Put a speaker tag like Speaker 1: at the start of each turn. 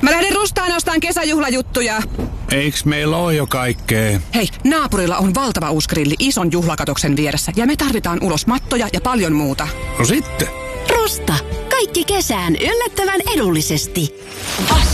Speaker 1: Mä lähden Rustaan ostaan kesäjuhlajuttuja.
Speaker 2: Eiks meillä oo jo kaikkea?
Speaker 1: Hei, naapurilla on valtava uusi grilli ison juhlakatoksen vieressä ja me tarvitaan ulos mattoja ja paljon muuta.
Speaker 2: No sitten.
Speaker 3: Rusta. Kaikki kesään yllättävän edullisesti.